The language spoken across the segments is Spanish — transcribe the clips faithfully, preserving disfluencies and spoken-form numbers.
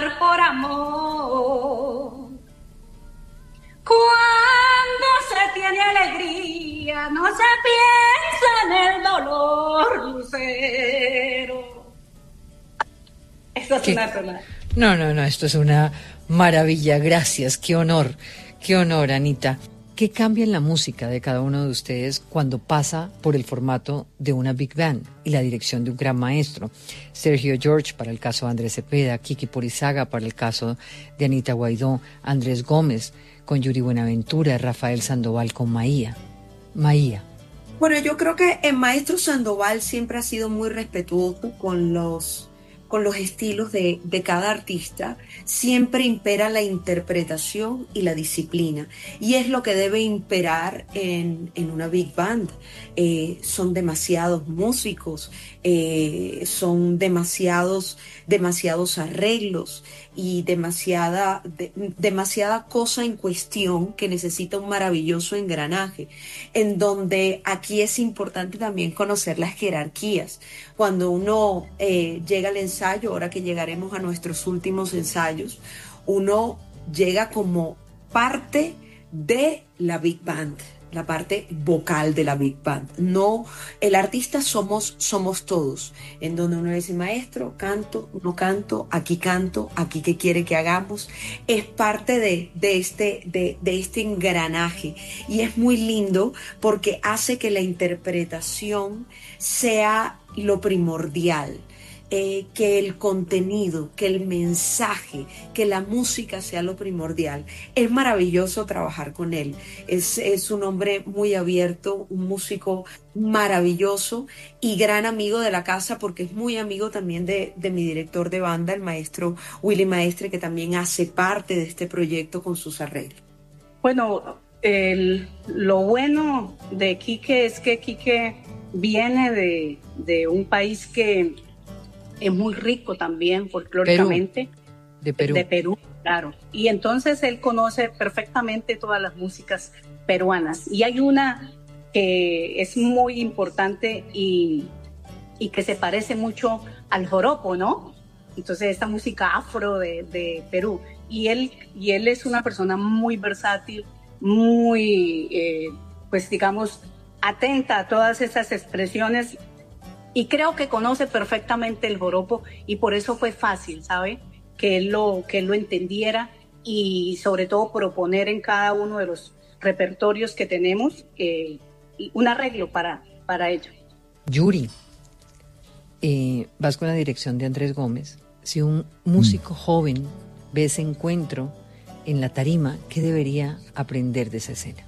llorar por amor. Cuando se tiene alegría, no se piensa en el dolor, Lucero. Esto es una tonada. No, no, no, esto es una maravilla. Gracias, qué honor, qué honor, Anita. ¿Qué cambia en la música de cada uno de ustedes cuando pasa por el formato de una big band y la dirección de un gran maestro? Sergio George para el caso de Andrés Cepeda, Kiki Porizaga para el caso de Anita Guaidó, Andrés Gómez con Yuri Buenaventura, Rafael Sandoval con Maía. Maía. Bueno, yo creo que el maestro Sandoval siempre ha sido muy respetuoso con los, con los estilos de, de cada artista. Siempre impera la interpretación y la disciplina. Y es lo que debe imperar en, en una big band. Eh, son demasiados músicos, eh, son demasiados, demasiados arreglos y demasiada, de, demasiada cosa en cuestión que necesita un maravilloso engranaje, en donde aquí es importante también conocer las jerarquías. Cuando uno eh, llega al ensayo, ahora que llegaremos a nuestros últimos ensayos, uno llega como parte de la big band, la parte vocal de la big band. No, el artista somos, somos todos, en donde uno dice, maestro, canto, no canto, aquí canto, aquí qué quiere que hagamos. Es parte de, de, este, de, de este engranaje y es muy lindo porque hace que la interpretación sea lo primordial. Eh, que el contenido, que el mensaje, que la música sea lo primordial. Es maravilloso trabajar con él. Es, es un hombre muy abierto, un músico maravilloso y gran amigo de la casa, porque es muy amigo también de, de mi director de banda, el maestro Willy Maestre, que también hace parte de este proyecto con sus arreglos. Bueno, el, lo bueno de Quique es que Quique viene de, de un país que es muy rico también folclóricamente. Perú. De Perú. De Perú, claro. Y entonces él conoce perfectamente todas las músicas peruanas. Y hay una que es muy importante y, y que se parece mucho al joropo, ¿no? Entonces esta música afro de, de Perú. Y él, y él es una persona muy versátil, muy, eh, pues digamos, atenta a todas esas expresiones. Y creo que conoce perfectamente el joropo y por eso fue fácil, ¿sabe? Que él lo, que él lo entendiera y sobre todo proponer en cada uno de los repertorios que tenemos eh, un arreglo para, para ello. Yuri, eh, vas con la dirección de Andrés Gómez. Si un músico mm. joven ve ese encuentro en la tarima, ¿qué debería aprender de esa escena?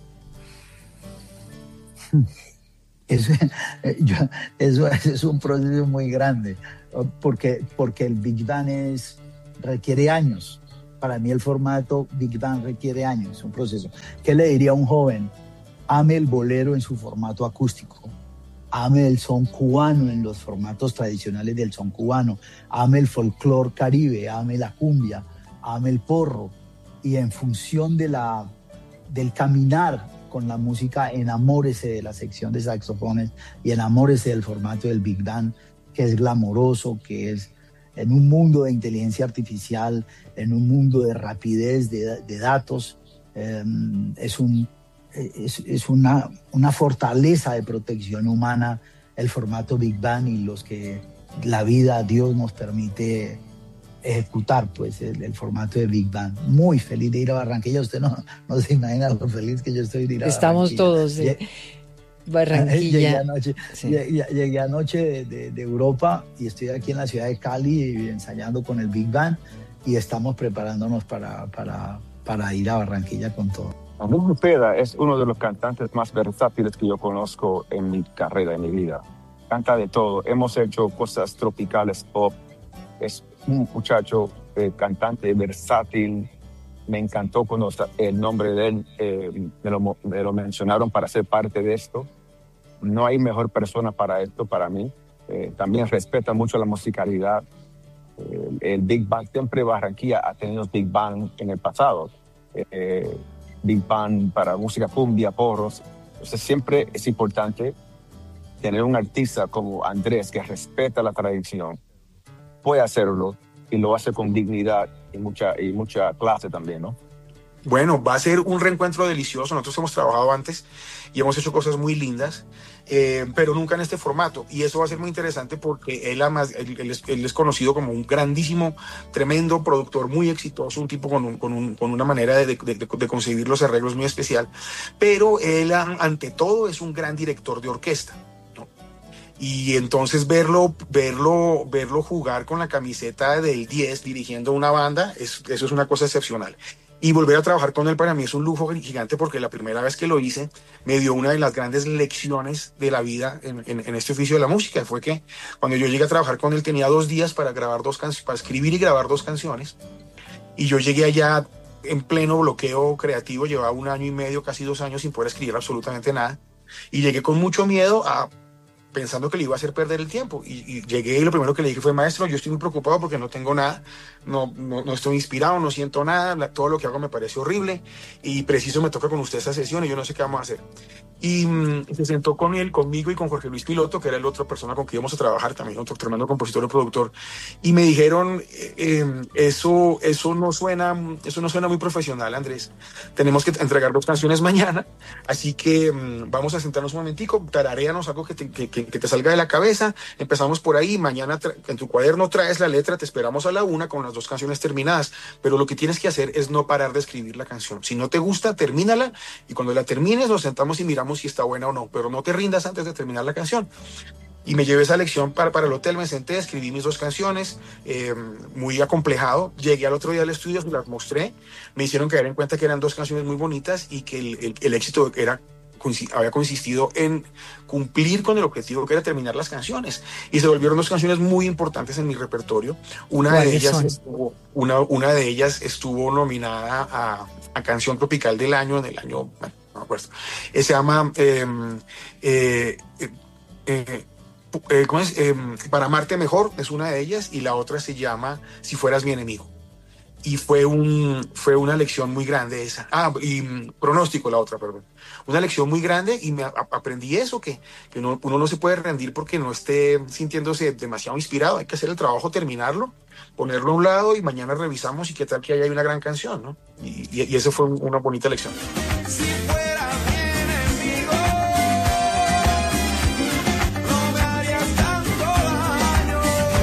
Eso, yo, eso, eso es un proceso muy grande, porque, porque el Big Band es, requiere años. Para mí el formato Big Band requiere años, es un proceso. ¿Qué le diría a un joven? Ame el bolero en su formato acústico, ame el son cubano en los formatos tradicionales del son cubano, ame el folclore caribe, ame la cumbia, ame el porro, y en función de la, del caminar con la música, enamórese de la sección de saxofones y enamórese del formato del Big Band, que es glamoroso, que es en un mundo de inteligencia artificial, en un mundo de rapidez de, de datos, eh, es, un, es, es una, una fortaleza de protección humana el formato Big Band y los que la vida, Dios nos permite ejecutar pues el, el formato de Big Band. Muy feliz de ir a Barranquilla. Usted no, no se imagina lo feliz que yo estoy de ir a Estamos Barranquilla. todos de Barranquilla. Llegué anoche, sí. llegué, llegué anoche de, de, de Europa y estoy aquí en la ciudad de Cali ensayando con el Big Band y estamos preparándonos para, para, para ir a Barranquilla con todo. Andrés Cepeda es uno de los cantantes más versátiles que yo conozco en mi carrera, en mi vida. Canta de todo. Hemos hecho cosas tropicales, pop. Es un muchacho eh, cantante versátil. Me encantó cuando el nombre de él eh, me, lo, me lo mencionaron para ser parte de esto. No hay mejor persona para esto para mí. Eh, también respeta mucho la musicalidad. Eh, el Big Band, siempre Barranquilla ha tenido Big Band en el pasado. Eh, Big Band para música cumbia, porros. Entonces siempre es importante tener un artista como Andrés que respeta la tradición. Puede hacerlo y lo hace con dignidad y mucha, y mucha clase también, ¿no? Bueno, va a ser un reencuentro delicioso. Nosotros hemos trabajado antes y hemos hecho cosas muy lindas, eh, pero nunca en este formato. Y eso va a ser muy interesante porque él, además, él, él, es, él es conocido como un grandísimo, tremendo productor, muy exitoso, un tipo con, un, con, un, con una manera de, de, de, de conseguir los arreglos muy especial. Pero él, ante todo, es un gran director de orquesta, ¿no? Y entonces verlo, verlo, verlo jugar con la camiseta del diez, dirigiendo una banda, es, eso es una cosa excepcional. Y volver a trabajar con él para mí es un lujo gigante porque la primera vez que lo hice me dio una de las grandes lecciones de la vida en, en, en este oficio de la música. Fue que cuando yo llegué a trabajar con él tenía dos días para grabar dos canciones, para escribir y grabar dos canciones. Y yo llegué allá en pleno bloqueo creativo, llevaba un año y medio, casi dos años sin poder escribir absolutamente nada. Y llegué con mucho miedo a... pensando que le iba a hacer perder el tiempo. Y, y llegué y lo primero que le dije fue: maestro, yo estoy muy preocupado porque no tengo nada, no, no, no estoy inspirado, no siento nada, la, todo lo que hago me parece horrible y preciso me toca con usted esta sesión y yo no sé qué vamos a hacer. Y mm, se sentó con él, conmigo y con Jorge Luis Piloto, que era la otra persona con quien íbamos a trabajar, también otro tremendo compositor y productor, y me dijeron, eh, eh, eso, eso, no suena, eso no suena muy profesional, Andrés, tenemos que entregar dos canciones mañana, así que mm, vamos a sentarnos un momentico, tararéanos algo que te, que, que, que te salga de la cabeza, empezamos por ahí, mañana en tu cuaderno traes la letra, te esperamos a la una con las dos canciones terminadas, pero lo que tienes que hacer es no parar de escribir la canción. Si no te gusta, termínala, y cuando la termines nos sentamos y miramos si está buena o no, pero no te rindas antes de terminar la canción. Y me llevé esa lección para, para el hotel, me senté, escribí mis dos canciones, eh, muy acomplejado. Llegué al otro día al estudio, las mostré, me hicieron caer en cuenta que eran dos canciones muy bonitas y que el, el, el éxito era, había consistido en cumplir con el objetivo que era terminar las canciones. Y se volvieron dos canciones muy importantes en mi repertorio. Una de ellas estuvo, una, una de ellas estuvo nominada a, a Canción Tropical del Año en el año... Bueno, no me acuerdo. Eh, se llama... Eh, eh, eh, eh, Eh, ¿cómo es? Eh, Para amarte mejor es una de ellas, y la otra se llama Si fueras mi enemigo, y fue un fue una lección muy grande esa. Ah, y um, Pronóstico, la otra, perdón. Una lección muy grande, y me a, aprendí eso, que, que uno, uno no se puede rendir porque no esté sintiéndose demasiado inspirado. Hay que hacer el trabajo, terminarlo, ponerlo a un lado y mañana revisamos y qué tal que ahí hay una gran canción, ¿no? Y, y, y eso fue una bonita lección. Si fuera mi enemigo, no me harías tanto daño.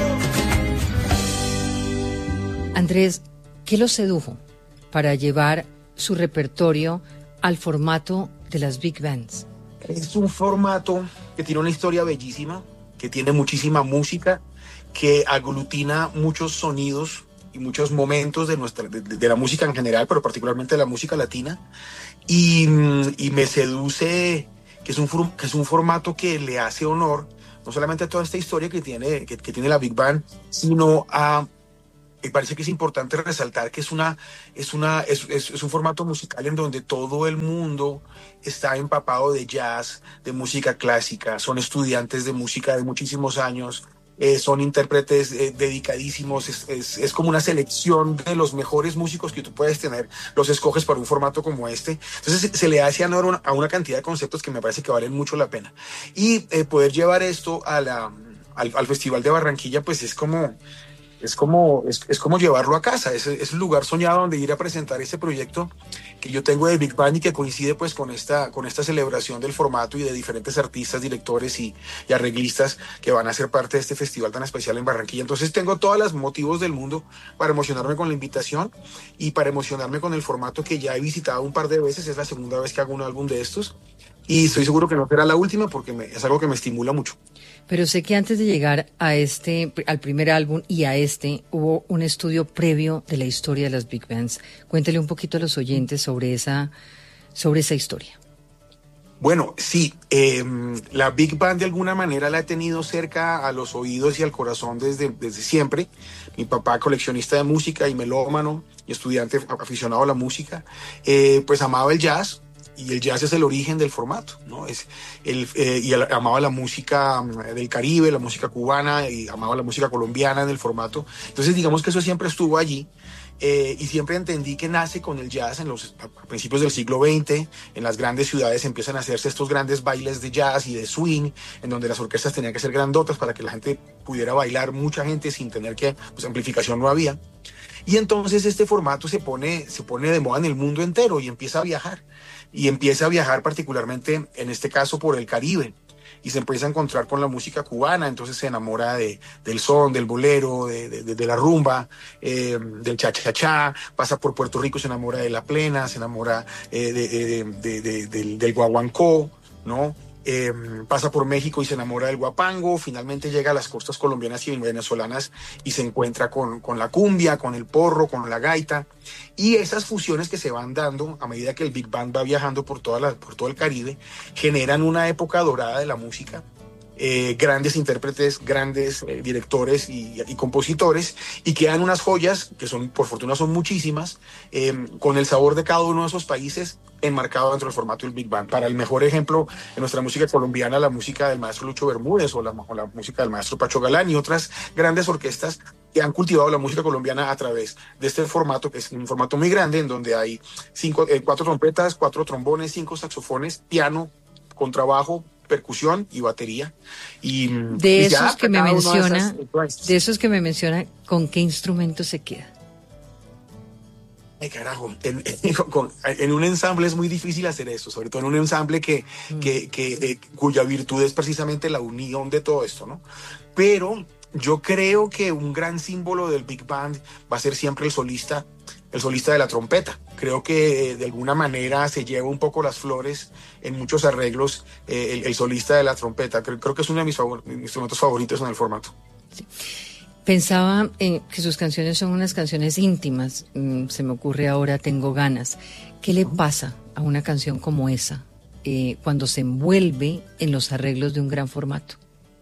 Andrés, ¿qué lo sedujo para llevar su repertorio al formato de las big bands? Es un formato que tiene una historia bellísima, que tiene muchísima música, que aglutina muchos sonidos y muchos momentos de, nuestra, de, de la música en general, pero particularmente de la música latina, y, y me seduce que es, un, que es un formato que le hace honor no solamente a toda esta historia que tiene, que, que tiene la Big Band, sino a... Me parece que es importante resaltar que es, una, es, una, es, es, es un formato musical en donde todo el mundo está empapado de jazz, de música clásica, son estudiantes de música de muchísimos años, eh, son intérpretes eh, dedicadísimos, es, es, es como una selección de los mejores músicos que tú puedes tener, los escoges para un formato como este. Entonces se, se le hace honor a una cantidad de conceptos que me parece que valen mucho la pena. Y eh, poder llevar esto a la, al, al Festival de Barranquilla, pues es como... Es como, es, es como llevarlo a casa, es, es el lugar soñado donde ir a presentar este proyecto que yo tengo de Big Band y que coincide pues con esta, con esta celebración del formato y de diferentes artistas, directores y, y arreglistas que van a ser parte de este festival tan especial en Barranquilla. Entonces tengo todos los motivos del mundo para emocionarme con la invitación y para emocionarme con el formato que ya he visitado un par de veces. Es la segunda vez que hago un álbum de estos y estoy seguro que no será la última porque me, es algo que me estimula mucho. Pero sé que antes de llegar a este, al primer álbum y a este, hubo un estudio previo de la historia de las big bands. Cuéntele un poquito a los oyentes sobre esa, sobre esa historia. Bueno, sí, eh, la Big Band de alguna manera la he tenido cerca a los oídos y al corazón desde, desde siempre. Mi papá, coleccionista de música y melómano y estudiante aficionado a la música, eh, pues amaba el jazz. y el jazz es el origen del formato, ¿no? Es el, eh, y él amaba la música del Caribe, la música cubana, y amaba la música colombiana en el formato. Entonces digamos que eso siempre estuvo allí. Eh, y siempre entendí que nace con el jazz en los a principios del siglo veinte. En las grandes ciudades empiezan a hacerse estos grandes bailes de jazz y de swing, en donde las orquestas tenían que ser grandotas para que la gente pudiera bailar, mucha gente sin tener que, pues amplificación no había. Y entonces este formato se pone, se pone de moda en el mundo entero y empieza a viajar. Y empieza a viajar particularmente, en este caso, por el Caribe. Y se empieza a encontrar con la música cubana, entonces se enamora de, del son, del bolero, de, de, de la rumba, eh, del cha-cha-cha, pasa por Puerto Rico, se enamora de la plena, se enamora eh, de, de, de, de, del, del guaguancó, ¿no? Eh, pasa por México y se enamora del guapango, finalmente llega a las costas colombianas y venezolanas y se encuentra con, con la cumbia, con el porro, con la gaita, y esas fusiones que se van dando a medida que el Big Band va viajando por, toda la, por todo el Caribe generan una época dorada de la música. Eh, grandes intérpretes, grandes eh, directores y, y compositores, y quedan unas joyas que son, por fortuna son muchísimas, eh, con el sabor de cada uno de esos países enmarcado dentro del formato del Big Band. Para el mejor ejemplo, en nuestra música colombiana, la música del maestro Lucho Bermúdez o la, o la música del maestro Pacho Galán y otras grandes orquestas que han cultivado la música colombiana a través de este formato, que es un formato muy grande, en donde hay cinco, eh, cuatro trompetas, cuatro trombones, cinco saxofones, piano, contrabajo, percusión y batería. Y de y esos ya, que me cada uno de menciona, esas- de esos que me menciona, ¿con qué instrumento se queda? Ay, carajo, en, en- con- en un ensamble es muy difícil hacer eso, sobre todo en un ensamble que, que, que, eh, cuya virtud es precisamente la unión de todo esto, ¿no? Pero yo creo que un gran símbolo del Big Band va a ser siempre el solista, el solista de la trompeta. Creo que eh, de alguna manera se lleva un poco las flores en muchos arreglos, eh, el, el solista de la trompeta. Creo, creo que es uno de mis, favor- mis instrumentos favoritos en el formato. Pensaba eh, que sus canciones son unas canciones íntimas. Mm, se me ocurre ahora, Tengo Ganas. ¿Qué le pasa a una canción como esa eh, cuando se envuelve en los arreglos de un gran formato?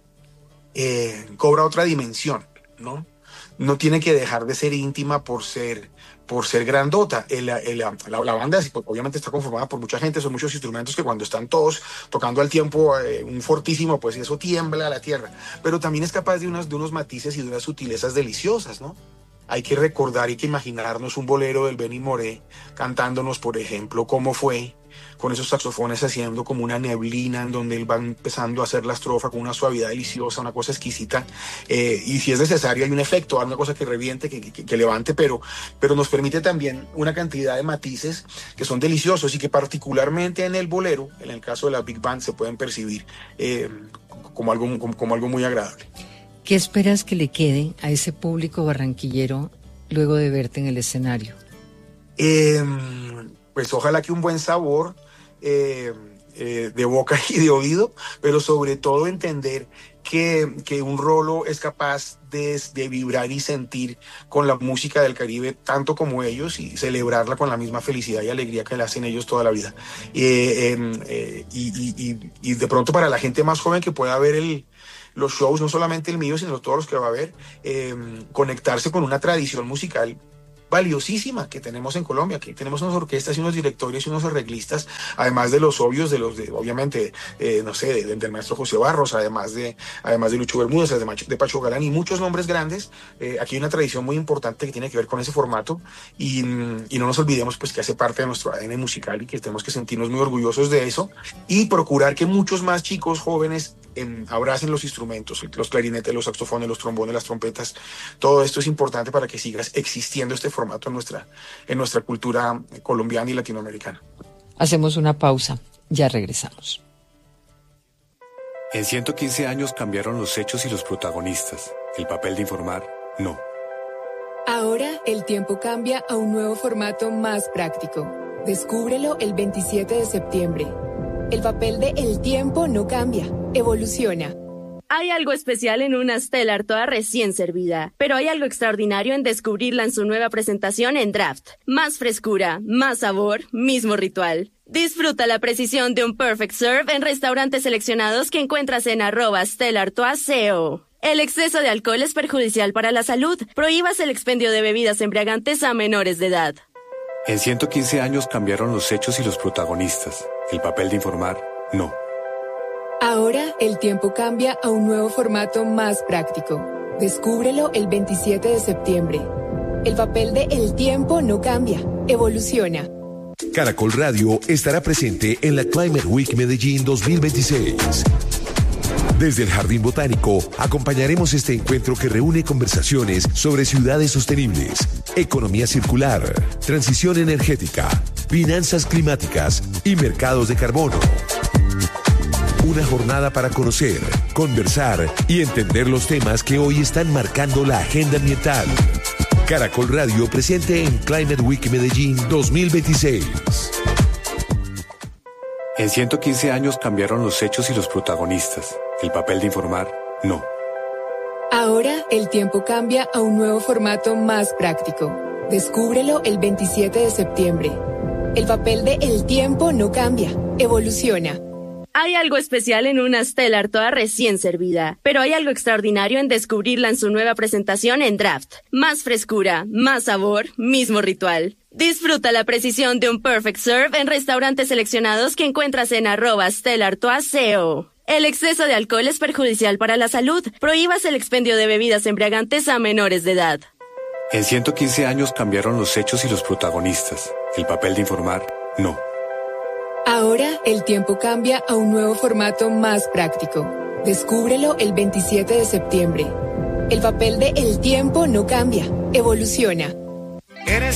Eh, cobra otra dimensión, ¿no? No tiene que dejar de ser íntima por ser, por ser grandota. El, el, la, la banda obviamente está conformada por mucha gente, son muchos instrumentos que cuando están todos tocando al tiempo eh, un fortísimo, pues eso tiembla la tierra. Pero también es capaz de unos, de unos matices y de unas sutilezas deliciosas, ¿no? Hay que recordar y que imaginarnos un bolero del Benny Moré cantándonos, por ejemplo, Cómo Fue, con esos saxofones haciendo como una neblina en donde él va empezando a hacer la estrofa con una suavidad deliciosa, una cosa exquisita, eh, y si es necesario hay un efecto, una cosa que reviente, que, que, que levante, pero, pero nos permite también una cantidad de matices que son deliciosos y que particularmente en el bolero, en el caso de la Big Band, se pueden percibir eh, como, algo, como, como algo muy agradable. ¿Qué esperas que le quede a ese público barranquillero luego de verte en el escenario? Eh, pues ojalá que un buen sabor eh, eh, de boca y de oído, pero sobre todo entender que, que un rolo es capaz de, de vibrar y sentir con la música del Caribe tanto como ellos y celebrarla con la misma felicidad y alegría que la hacen ellos toda la vida. Eh, eh, eh, y, y, y, y de pronto para la gente más joven que pueda ver el los shows, no solamente el mío, sino todos los que va a haber, eh, conectarse con una tradición musical valiosísima que tenemos en Colombia, que tenemos unas orquestas y unos directores y unos arreglistas, además de los obvios, de los de, obviamente, eh, no sé, de, del maestro José Barros, además de, además de Lucho Bermúdez, además de Pacho Galán y muchos nombres grandes. Eh, aquí hay una tradición muy importante que tiene que ver con ese formato y, y no nos olvidemos pues que hace parte de nuestro A D N musical y que tenemos que sentirnos muy orgullosos de eso y procurar que muchos más chicos jóvenes eh, abracen los instrumentos, los clarinetes, los saxofones, los trombones, las trompetas. Todo esto es importante para que siga existiendo este formato en nuestra, en nuestra cultura colombiana y latinoamericana. Hacemos una pausa, ya regresamos. En ciento quince años cambiaron los hechos y los protagonistas. El papel de informar, no. Ahora el tiempo cambia a un nuevo formato más práctico. Descúbrelo el veintisiete de septiembre. El papel de El Tiempo no cambia, evoluciona. Hay algo especial en una Stella Artois recién servida, pero hay algo extraordinario en descubrirla en su nueva presentación en Draft. Más frescura, más sabor, mismo ritual. Disfruta la precisión de un Perfect Serve en restaurantes seleccionados que encuentras en arroba Stella Artois C O. El exceso de alcohol es perjudicial para la salud. Prohíbas el expendio de bebidas embriagantes a menores de edad. En ciento quince años cambiaron los hechos y los protagonistas. El papel de informar, no. Ahora el tiempo cambia a un nuevo formato más práctico. Descúbrelo el veintisiete de septiembre. El papel de El Tiempo no cambia, evoluciona. Caracol Radio estará presente en la Climate Week Medellín dos mil veintiséis. Desde el Jardín Botánico acompañaremos este encuentro que reúne conversaciones sobre ciudades sostenibles, economía circular, transición energética, finanzas climáticas y mercados de carbono. Una jornada para conocer, conversar y entender los temas que hoy están marcando la agenda ambiental. Caracol Radio presente en Climate Week Medellín dos mil veintiséis. En ciento quince años cambiaron los hechos y los protagonistas. El papel de informar, no. Ahora el tiempo cambia a un nuevo formato más práctico. Descúbrelo el veintisiete de septiembre. El papel de El Tiempo no cambia, evoluciona. Hay algo especial en una Stellar toda recién servida, pero hay algo extraordinario en descubrirla en su nueva presentación en Draft. Más frescura, más sabor, mismo ritual. Disfruta la precisión de un Perfect Serve en restaurantes seleccionados que encuentras en arroba Stellar toda C O. El exceso de alcohol es perjudicial para la salud. Prohíbas el expendio de bebidas embriagantes a menores de edad. En ciento quince años cambiaron los hechos y los protagonistas. El papel de informar, no. Ahora el tiempo cambia a un nuevo formato más práctico. Descúbrelo el veintisiete de septiembre. El papel de El Tiempo no cambia, evoluciona. Eres